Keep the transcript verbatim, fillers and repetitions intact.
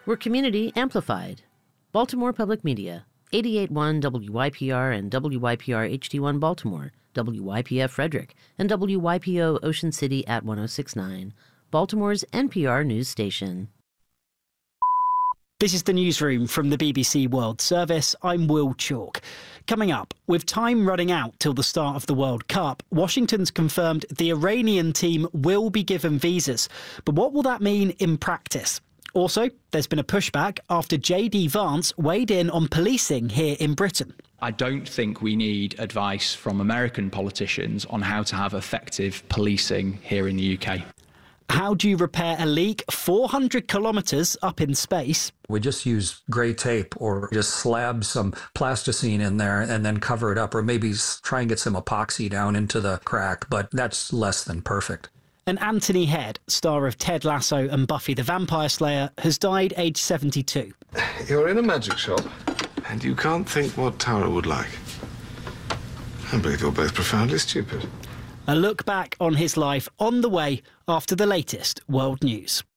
We're community amplified. Baltimore Public Media, eighty-eight point one W Y P R and W Y P R H D one Baltimore, W Y P F Frederick, and W Y P O Ocean City at one oh six point nine, Baltimore's N P R news station. This is the newsroom from the B B C World Service. I'm Will Chalk. Coming up, with time running out till the start of the World Cup, Washington's confirmed the Iranian team will be given visas. But what will that mean in practice? Also, there's been a pushback after J D Vance weighed in on policing here in Britain. I don't think we need advice from American politicians on how to have effective policing here in the U K. How do you repair a leak four hundred kilometres up in space? We just use grey tape or just slab some plasticine in there and then cover it up, or maybe try and get some epoxy down into the crack, but that's less than perfect. And Anthony Head, star of Ted Lasso and Buffy the Vampire Slayer, has died aged seventy-two. You're in a magic shop and you can't think what Tara would like. I believe you're both profoundly stupid. A look back on his life on the way after the latest world news.